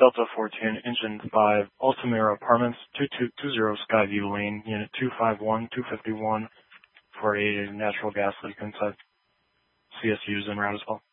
Delta 14, Engine 5, Altamira Apartments, 2220 Skyview Lane, Unit 251, 251, for a natural gas leak inside. CSU's en route as well.